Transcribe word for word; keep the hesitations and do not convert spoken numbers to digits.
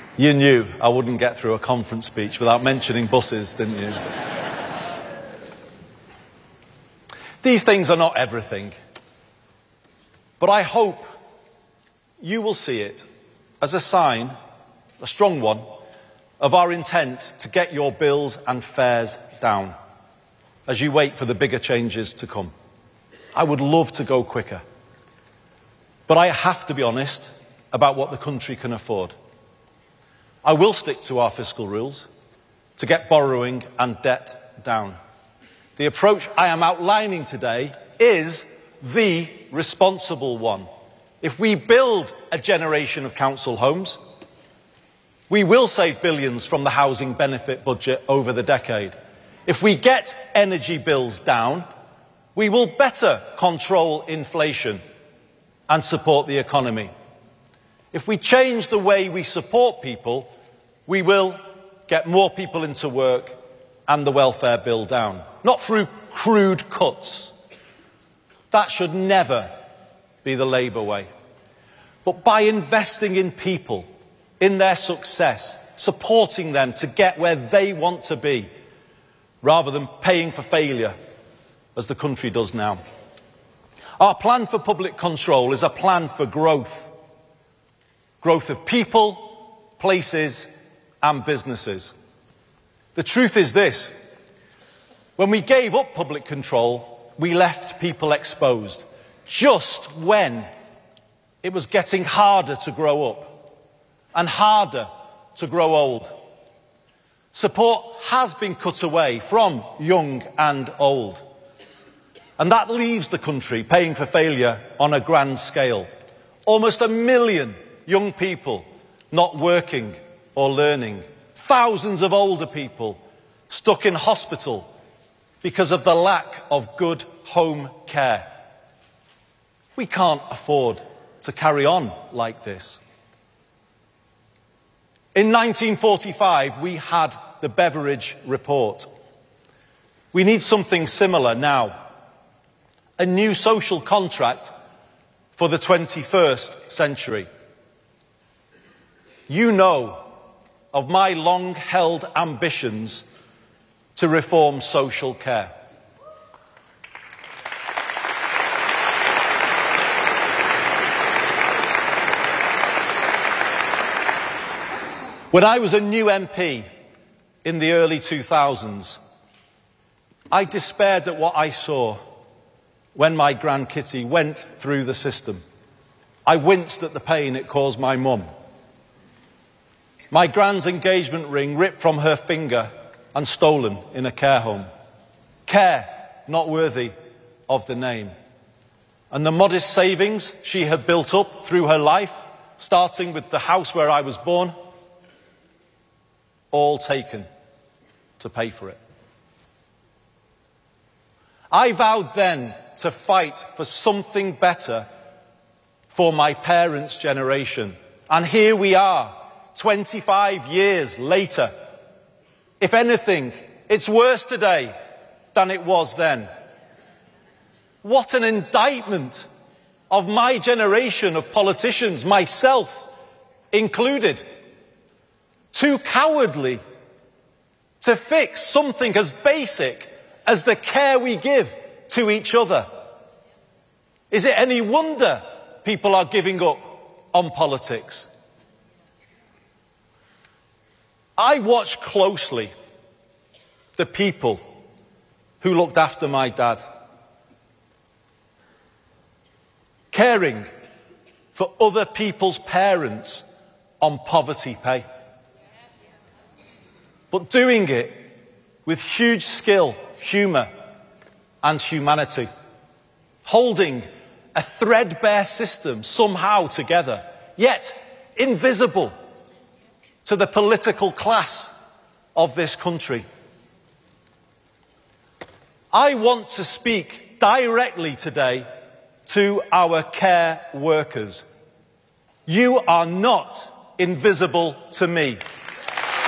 You knew I wouldn't get through a conference speech without mentioning buses, didn't you? These things are not everything, but I hope you will see it as a sign, a strong one, of our intent to get your bills and fares down as you wait for the bigger changes to come. I would love to go quicker, but I have to be honest about what the country can afford. I will stick to our fiscal rules to get borrowing and debt down. The approach I am outlining today is the responsible one. If we build a generation of council homes, we will save billions from the housing benefit budget over the decade. If we get energy bills down, we will better control inflation and support the economy. If we change the way we support people, we will get more people into work and the welfare bill down. Not through crude cuts. That should never be the Labour way. But by investing in people, in their success, supporting them to get where they want to be, rather than paying for failure, as the country does now. Our plan for public control is a plan for growth. Growth of people, places and businesses. The truth is this: when we gave up public control, we left people exposed, just when it was getting harder to grow up and harder to grow old. Support has been cut away from young and old, and that leaves the country paying for failure on a grand scale. Almost a million young people not working or learning. Thousands of older people stuck in hospital because of the lack of good home care. We can't afford to carry on like this. In nineteen forty-five, we had the Beveridge Report. We need something similar now. A new social contract for the twenty-first century. You know of my long-held ambitions to reform social care. When I was a new M P in the early two thousands, I despaired at what I saw when my Gran Kitty went through the system. I winced at the pain it caused my mum. My Gran's engagement ring ripped from her finger and stolen in a care home. Care not worthy of the name. And the modest savings she had built up through her life, starting with the house where I was born, all taken to pay for it. I vowed then to fight for something better for my parents' generation. And here we are, twenty-five years later. If anything, it's worse today than it was then. What an indictment of my generation of politicians, myself included. Too cowardly to fix something as basic as the care we give to each other. Is it any wonder people are giving up on politics? I watched closely the people who looked after my dad, caring for other people's parents on poverty pay, but doing it with huge skill, humour and humanity, holding a threadbare system somehow together, yet invisible to the political class of this country. I want to speak directly today to our care workers. You are not invisible to me.